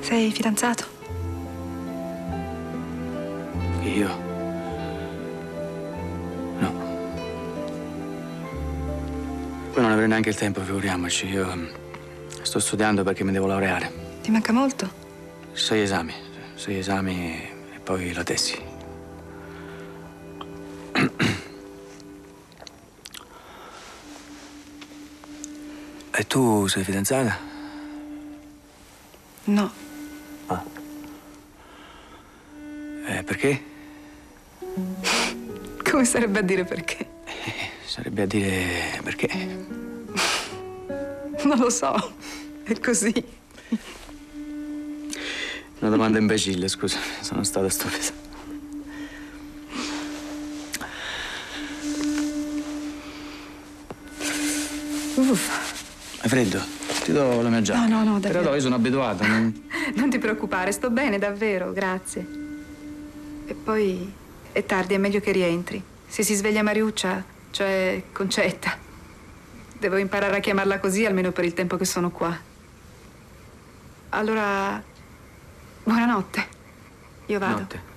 Sei fidanzato? Io? No. Poi non avrei neanche il tempo, figuriamoci. Io sto studiando perché mi devo laureare. Ti manca molto? 6 esami. 6 esami e poi la tesi. E tu sei fidanzata? No. Ah. Perché? Come sarebbe a dire perché? Sarebbe a dire perché. Non lo so. È così. Una domanda imbecille, scusa. Sono stato stupido. È freddo? Ti do la mia giacca. No, davvero. Però io sono abituato. Non ti preoccupare, sto bene, davvero, grazie. E poi è tardi, è meglio che rientri. Se si sveglia Mariuccia, cioè Concetta, devo imparare a chiamarla così almeno per il tempo che sono qua. Allora, buonanotte. Io vado. Notte.